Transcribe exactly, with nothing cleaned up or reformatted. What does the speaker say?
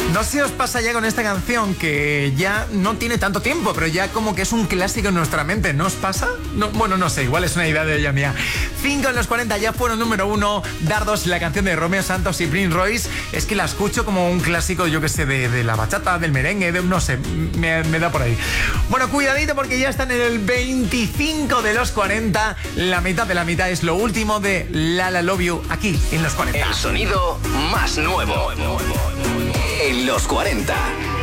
No sé si os pasa ya con esta canción que ya no tiene tanto tiempo, pero ya como que es un clásico en nuestra mente. ¿No os pasa? No, bueno, no sé, igual es una idea de ella mía. Cinco en los cuarenta ya fueron número uno. Dardos, la canción de Romeo Santos y Prince Royce. Es que la escucho como un clásico, yo que sé, de, de la bachata, del merengue, de, no sé, me, me da por ahí. Bueno, cuidadito porque ya están en el veinticinco de los cuarenta. La mitad de la mitad es lo último de La La Love You aquí en los cuarenta. El sonido más nuevo en los cuarenta.